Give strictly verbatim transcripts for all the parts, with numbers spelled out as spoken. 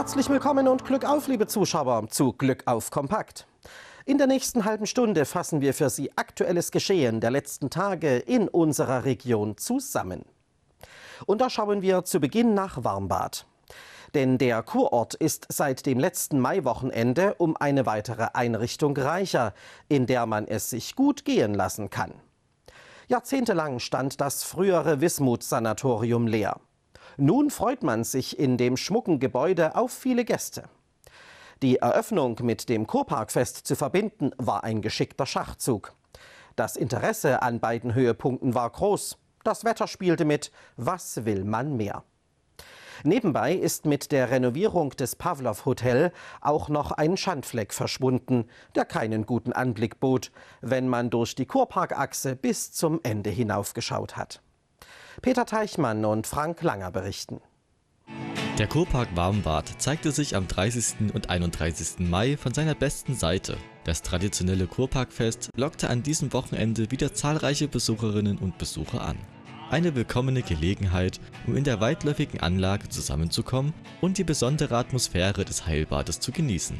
Herzlich willkommen und Glück auf, liebe Zuschauer, zu Glück auf Kompakt. In der nächsten halben Stunde fassen wir für Sie aktuelles Geschehen der letzten Tage in unserer Region zusammen. Und da schauen wir zu Beginn nach Warmbad. Denn der Kurort ist seit dem letzten Maiwochenende um eine weitere Einrichtung reicher, in der man es sich gut gehen lassen kann. Jahrzehntelang stand das frühere Wismut-Sanatorium leer. Nun freut man sich in dem schmucken Gebäude auf viele Gäste. Die Eröffnung mit dem Kurparkfest zu verbinden, war ein geschickter Schachzug. Das Interesse an beiden Höhepunkten war groß. Das Wetter spielte mit. Was will man mehr? Nebenbei ist mit der Renovierung des Pavlov Hotel auch noch ein Schandfleck verschwunden, der keinen guten Anblick bot, wenn man durch die Kurparkachse bis zum Ende hinaufgeschaut hat. Peter Teichmann und Frank Langer berichten. Der Kurpark Warmbad zeigte sich am dreißigsten und einunddreißigsten Mai von seiner besten Seite. Das traditionelle Kurparkfest lockte an diesem Wochenende wieder zahlreiche Besucherinnen und Besucher an. Eine willkommene Gelegenheit, um in der weitläufigen Anlage zusammenzukommen und die besondere Atmosphäre des Heilbades zu genießen.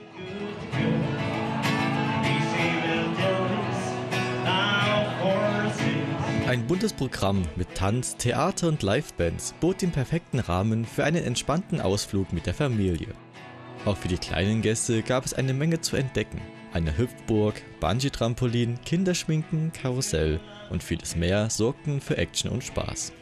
Ein buntes Programm mit Tanz, Theater und Livebands bot den perfekten Rahmen für einen entspannten Ausflug mit der Familie. Auch für die kleinen Gäste gab es eine Menge zu entdecken. Eine Hüpfburg, Bungee-Trampolin, Kinderschminken, Karussell und vieles mehr sorgten für Action und Spaß.